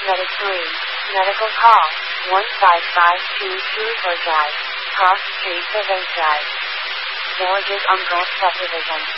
Medically. Medical call 15522 for Drive. Cross Street Survey Drive. Villages on Gulf Subdivision.